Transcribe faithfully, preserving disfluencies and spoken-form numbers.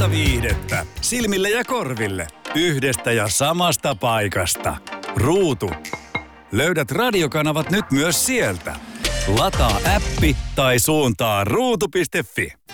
Laadukasta viihdettä. Silmille ja korville. Yhdestä ja samasta paikasta. Ruutu. Löydät radiokanavat nyt myös sieltä. Lataa appi tai suuntaa ruutu piste fi.